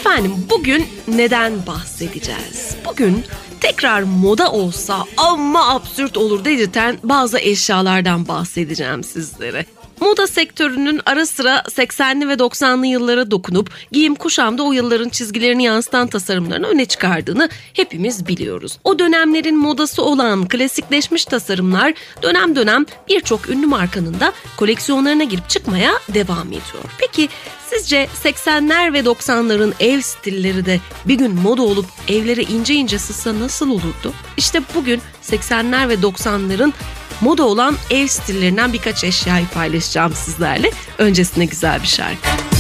Efendim bugün neden bahsedeceğiz? Bugün tekrar moda olsa ama absürt olur dedirten bazı eşyalardan bahsedeceğim sizlere. Moda sektörünün ara sıra 80'li ve 90'lı yıllara dokunup giyim kuşamda o yılların çizgilerini yansıtan tasarımlarını öne çıkardığını hepimiz biliyoruz. O dönemlerin modası olan klasikleşmiş tasarımlar dönem dönem birçok ünlü markanın da koleksiyonlarına girip çıkmaya devam ediyor. Peki sizce 80'ler ve 90'ların ev stilleri de bir gün moda olup evlere ince ince sızsa nasıl olurdu? İşte bugün 80'ler ve 90'ların moda olan ev stillerinden birkaç eşyayı paylaşacağım sizlerle. Öncesinde güzel bir şarkı.